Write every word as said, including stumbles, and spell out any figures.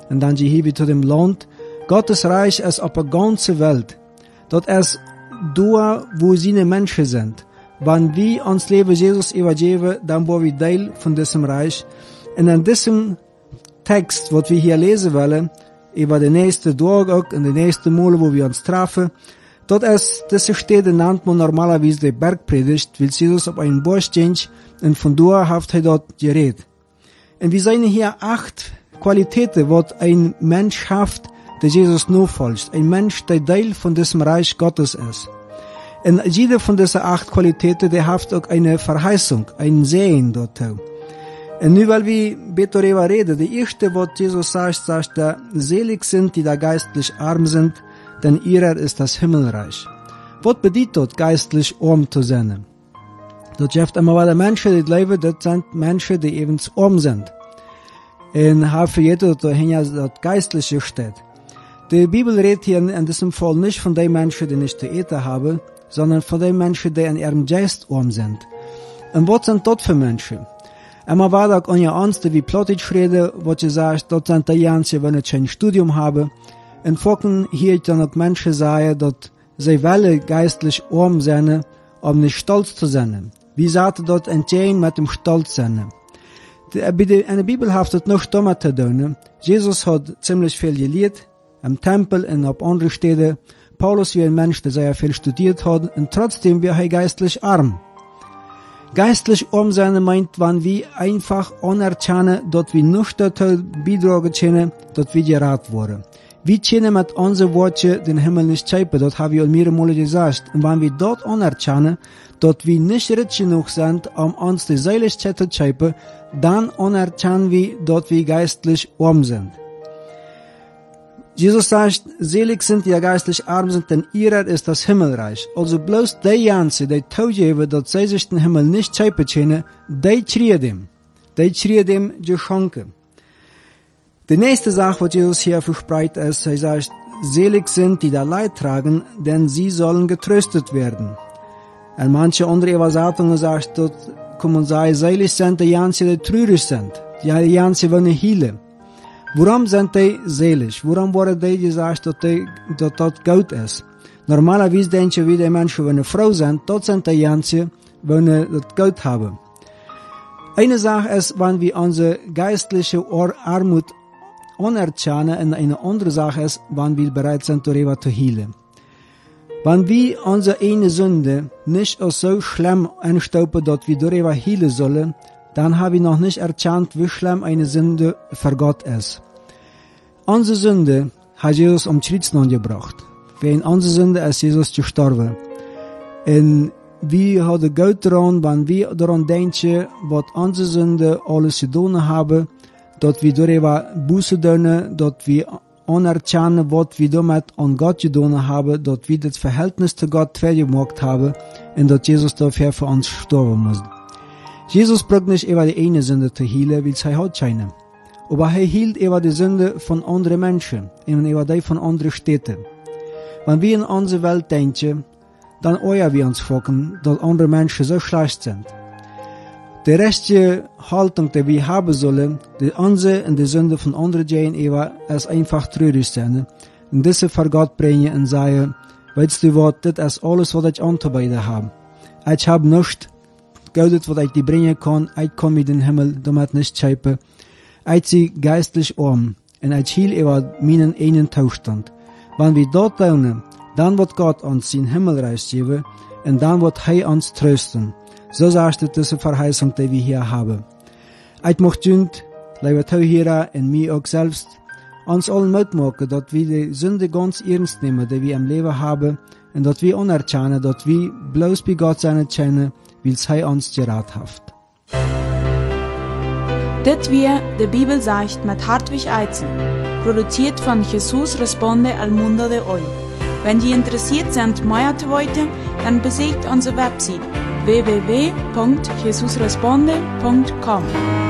und dann gehen wir zu dem Land. Gottes Reich ist auf der ganzen Welt. Dort ist da, wo seine Menschen sind. Wenn wir uns Leben Jesus übergeben, dann wollen wir Teil von diesem Reich. Und in diesem Text, was wir hier lesen wollen, über den nächsten Tag auch, in den nächsten Mal, wo wir uns treffen, dort ist, diese Städte nennt man normalerweise die Bergpredigt, weil Jesus auf einen Berg steht und von da hat er dort geredet. Und wir sehen hier acht Qualitäten, was ein Mensch hat, der Jesus nachfolgt. Ein Mensch, der Teil von diesem Reich Gottes ist. Und jede von diesen acht Qualitäten, der hat auch eine Verheißung, ein Segen dort. Und nur weil wir bitte darüber reden, die erste, was Jesus sagt, sagt er, selig sind, die da geistlich arm sind, denn ihrer ist das Himmelreich. Was bedeutet dort, geistlich arm zu sein? Dort gibt immer wieder Menschen, die leben, das sind Menschen, die eben arm sind. Und haben für jeder dort geistliche steht. Die Bibel redet hier in diesem Fall nicht von den Menschen, die nicht zu essen haben, sondern von den Menschen, die in ihrem Geist arm sind. Und was sind dort für Menschen? Einmal war da auch eine Angst, wie Plotitsch rede, wo sie sagt, dort sind die Janse, wenn ich kein Studium habe. Und folgen hier dann auch Menschen sagen, dass sie wollen geistlich arm sein, um nicht stolz zu sein. Wie sagt dort entgehen mit dem Stolz sein? In der Bibel hat es noch damit zu tun. Jesus hat ziemlich viel gelehrt, im Tempel und auf andere Städte. Paulus wie ein Mensch, der sehr viel studiert hat, und trotzdem war er geistlich arm. Geistlich arm sein meint, wenn wir einfach anerkennen, dass wir nicht dazu beitragen können, dass wir gerettet wurden. Wir können mit unseren Worten den Himmel nicht schöpfen, das habe ich auch mehrere Male gesagt. Und wenn wir dort anerkennen, dass wir nicht rich genug sind, um uns die Seligkeit zu schöpfen, dann anerkennen wir, dass wir geistlich arm sind. Jesus sagt, selig sind die geistlich arm sind, denn ihrer ist das Himmelreich. Also bloß die Janse, die zugeben, dass sie sich den Himmel nicht schöpfen können, die kriegen dem. Die kriegen dem Geschenke. Die nächste Sache, was Jesus hier verspricht, ist, er sagt, selig sind die da Leid tragen, denn sie sollen getröstet werden. Und manche andere Übersetzungen sagt, dort kann man sagen, selig sind die Janse, die traurig sind. Die Janse wollen heilen. Warum sind die selig? Warum wurde die gesagt, dass die, dass das gut ist? Normalerweise denken wir, die Menschen, wenn eine Frau sind, dort sind die Janse, wenn sie das gut haben. Eine Sache ist, wenn wir unsere geistliche Armut anerkennen, und eine andere Sache ist, wenn wir bereit sind, darüber zu heilen. Wenn wir unsere eine Sünde nicht so schlimm einstauben, dass wir darüber heilen sollen, dann habe ich noch nicht erkannt, wie schlimm eine Sünde für Gott ist. Unsere Sünde hat Jesus am Kreuz gebracht. Wegen unserer Sünde ist Jesus gestorben. Und wir haben Gott daran, wenn wir daran denken, was unsere Sünde alles getan haben, dass wir darüber Buße tun, dass wir anerkennen, was wir damit an Gott getan haben, dass wir das Verhältnis zu Gott vergemacht haben und dass Jesus dafür für uns sterben muss. Jesus braucht nicht über die eine Sünde zu heilen, weil er hat keine. Aber er hielt über die Sünde von anderen Menschen und über die von anderen Städten. Wenn wir in unsere Welt denken, dann euer wir uns folgen, dass andere Menschen so schlecht sind. Die rechte Haltung, die wir haben sollen, die unsere und die Sünde von anderen gehen, ist einfach traurig sein. Und diese vor Gott bringen und sagen, weißt du was, das ist alles, was ich anzubieten habe. Ich habe nichts, Geld, was ich dir bringen kann, ich kann mit dem Himmel damit nicht schöpfen. Ich sie geistlich arm und ich hielt über meinen einen Zustand. Wenn wir dort tun, dann wird Gott uns sein Himmelreich geben und dann wird er uns trösten. So sagt diese Verheißung, die wir hier haben. Ich möchte uns, liebe Zuhörer und mir auch selbst, uns allen mitmachen, dass wir die Sünde ganz ernst nehmen, die wir im Leben haben, und dass wir anerkennen, dass wir bloß bei Gott sein können, weil er uns gerettet hat. Das wir die Bibel sagt mit Hartwig Eizen, produziert von Jesus Responde al Mundo de Hoy. Wenn Sie interessiert sind, mehr zu wissen, dann besucht unsere Website w w w punkt jesus responde punkt com.